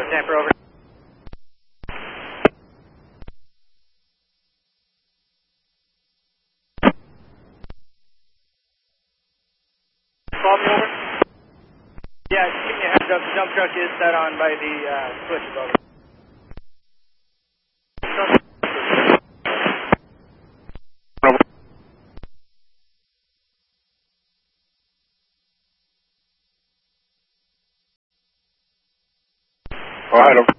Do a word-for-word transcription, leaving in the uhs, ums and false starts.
Tamper, over. Call me over. Yeah, just give me a heads up. The dump truck is set on by the uh, switches, over. All right, over.